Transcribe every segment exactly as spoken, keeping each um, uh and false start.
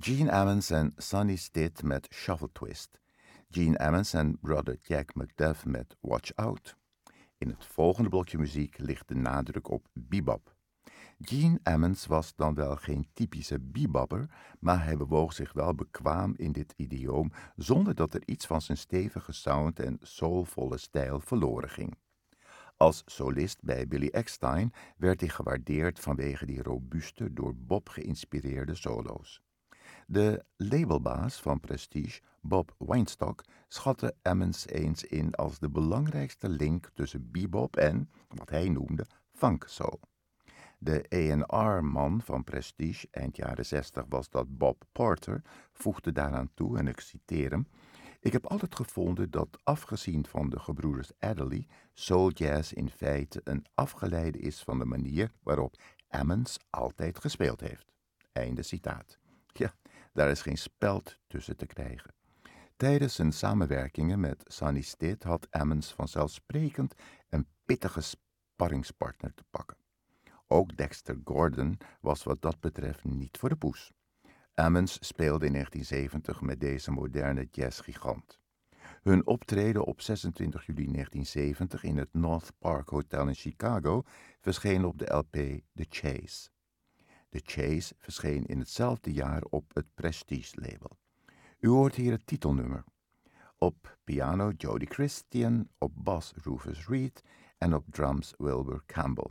Gene Ammons en Sonny Stitt met Shuffle Twist. Gene Ammons en brother Jack McDuff met Watch Out. In het volgende blokje muziek ligt de nadruk op bebop. Gene Ammons was dan wel geen typische bebopper, maar hij bewoog zich wel bekwaam in dit idioom zonder dat er iets van zijn stevige sound en soulvolle stijl verloren ging. Als solist bij Billy Eckstine werd hij gewaardeerd vanwege die robuuste, door Bob geïnspireerde solo's. De labelbaas van Prestige, Bob Weinstock, schatte Ammons eens in als de belangrijkste link tussen bebop en, wat hij noemde, funk soul. De A en R-man van Prestige, eind jaren zestig was dat Bob Porter, voegde daaraan toe, en ik citeer hem: "Ik heb altijd gevonden dat, afgezien van de gebroeders Adderley, soul jazz in feite een afgeleide is van de manier waarop Ammons altijd gespeeld heeft." Einde citaat. Ja, daar is geen speld tussen te krijgen. Tijdens zijn samenwerkingen met Sonny Stitt had Ammons vanzelfsprekend een pittige sparringspartner te pakken. Ook Dexter Gordon was wat dat betreft niet voor de poes. Ammons speelde in negentien zeventig met deze moderne jazzgigant. Hun optreden op zesentwintig juli negentien zeventig in het North Park Hotel in Chicago verscheen op de L P The Chase. The Chase verscheen in hetzelfde jaar op het Prestige-label. U hoort hier het titelnummer. Op piano Jody Christian, op bas Rufus Reid en op drums Wilbur Campbell.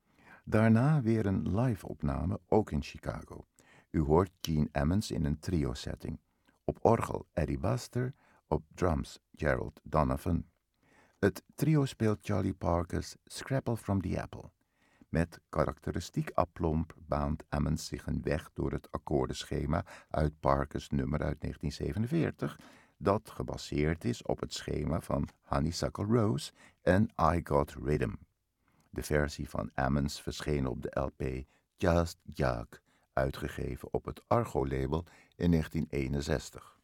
Daarna weer een live-opname, ook in Chicago. U hoort Gene Ammons in een trio-setting. Op orgel Eddie Buster, op drums Gerald Donovan. Het trio speelt Charlie Parker's Scrapple from the Apple. Met karakteristiek aplomb baant Ammons zich een weg door het akkoordenschema uit Parkers nummer uit negentien zevenenveertig, dat gebaseerd is op het schema van Honeysuckle Rose en I Got Rhythm. De versie van Ammons verscheen op de L P Just Jug, uitgegeven op het Argo-label in negentien eenenzestig.